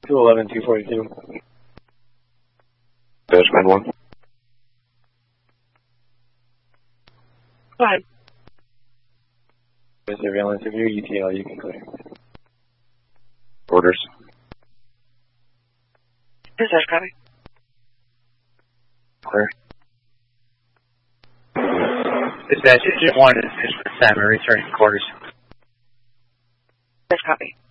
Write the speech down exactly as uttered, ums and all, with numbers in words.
two eleven, two forty-two. Dashman one. Hi. Surveillance of your E T L, you can clear. Orders. Dispatch, copy. Clear. Dispatch, Agent one is for Simon, returning quarters. Dispatch, copy.